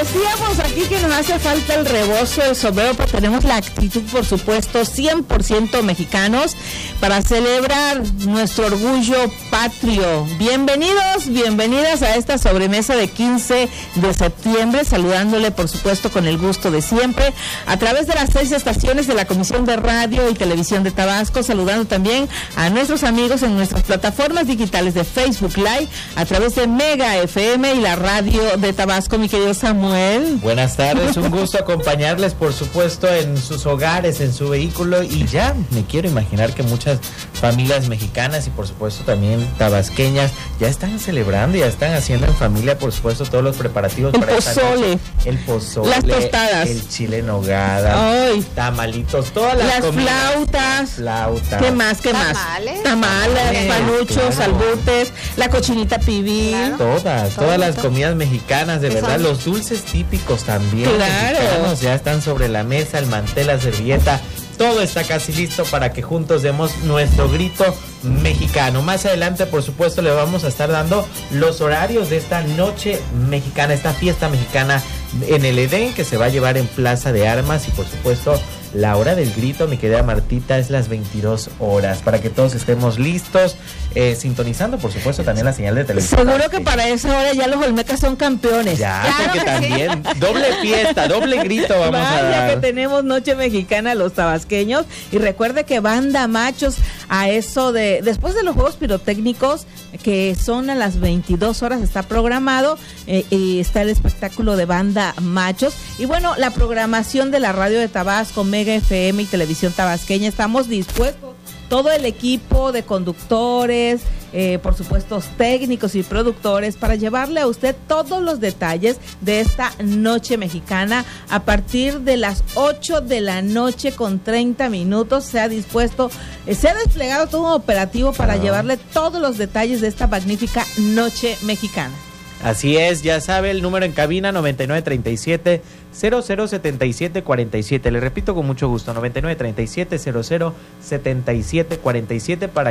Decíamos aquí que nos hace falta el rebozo, el sombrero, pero tenemos la actitud, por supuesto, 100% mexicanos para celebrar nuestro orgullo patrio. Bienvenidos, bienvenidas a esta sobremesa de 15 de septiembre, saludándole, por supuesto, con el gusto de siempre, a través de las 6 estaciones de la Comisión de Radio y Televisión de Tabasco, saludando también a nuestros amigos en nuestras plataformas digitales de Facebook Live, a través de Mega FM y la radio de Tabasco, mi querido Samuel. Buenas tardes, un gusto acompañarles, por supuesto, en sus hogares, en su vehículo, y ya me quiero imaginar que muchas familias mexicanas y por supuesto también tabasqueñas ya están celebrando, ya están haciendo en familia, por supuesto, todos los preparativos para esta noche. El pozole, las tostadas, el chile en nogada, tamalitos, todas las comidas, flautas. ¿Qué más? Tamales, panuchos, albutes, la cochinita pibil. Todas las comidas mexicanas, de verdad, los dulces típicos también mexicanos ya están sobre la mesa, el mantel, la servilleta, todo está casi listo para que juntos demos nuestro grito mexicano. Más adelante, por supuesto, le vamos a estar dando los horarios de esta noche mexicana, esta fiesta mexicana en el Edén, que se va a llevar en Plaza de Armas, y por supuesto la hora del grito, mi querida Martita, es las 22 horas, para que todos estemos listos, sintonizando, por supuesto, también la señal de televisión. Seguro que para esa hora ya los olmecas son campeones. Ya, claro, porque también, doble fiesta, doble grito vamos a dar. Vaya que tenemos Noche Mexicana los tabasqueños, y recuerde que Banda Machos, a eso de, después de los juegos pirotécnicos, que son a las 22 horas, está programado, y está el espectáculo de Banda Machos, y bueno, la programación de la radio de Tabasco, Mega FM y Televisión Tabasqueña, estamos dispuestos, todo el equipo de conductores, por supuesto técnicos y productores, para llevarle a usted todos los detalles de esta Noche Mexicana a partir de las 8 de la noche con 30 minutos. Se ha desplegado todo un operativo para llevarle todos los detalles de esta magnífica Noche Mexicana. Así es, ya sabe, el número en cabina 9937-007747. Le repito con mucho gusto, 9937-007747, para